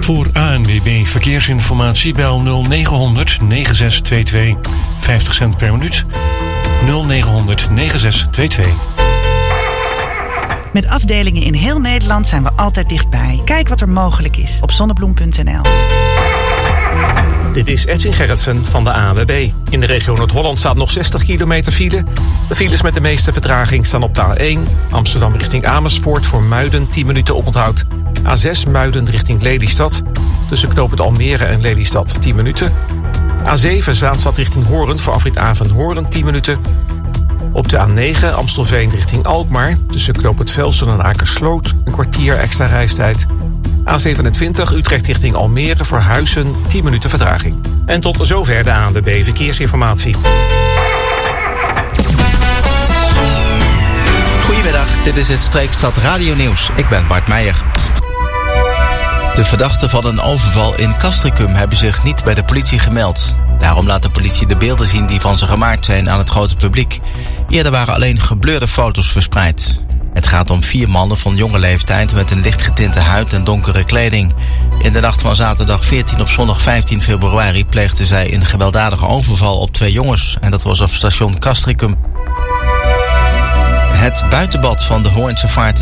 Voor ANWB Verkeersinformatie bel 0900 9622. 50 cent per minuut. 0900 9622. Met afdelingen in heel Nederland zijn we altijd dichtbij. Kijk wat er mogelijk is op zonnebloem.nl. Dit is Edwin Gerritsen van de ANWB. In de regio Noord-Holland staat nog 60 kilometer file. De files met de meeste vertraging staan op de A1. Amsterdam richting Amersfoort voor Muiden 10 minuten oponthoud. A6 Muiden richting Lelystad. Tussen knooppunt Almere en Lelystad 10 minuten. A7 Zaanstad richting Hoorn voor afrit Avenhoorn 10 minuten. Op de A9 Amstelveen richting Alkmaar. Tussen knooppunt Velsen en Akersloot een kwartier extra reistijd. A27 Utrecht richting Almere voor Huizen 10 minuten vertraging. En tot zover de ANWB Verkeersinformatie. Goedemiddag, dit is het Streekstad Radio Nieuws. Ik ben Bart Meijer. De verdachten van een overval in Castricum hebben zich niet bij de politie gemeld. Daarom laat de politie de beelden zien die van ze gemaakt zijn aan het grote publiek. Eerder waren alleen gebleurde foto's verspreid. Het gaat om 4 mannen van jonge leeftijd met een lichtgetinte huid en donkere kleding. In de nacht van zaterdag 14 op zondag 15 februari pleegden zij een gewelddadige overval op 2 jongens. En dat was op station Castricum. Het buitenbad van de Hoornse Vaart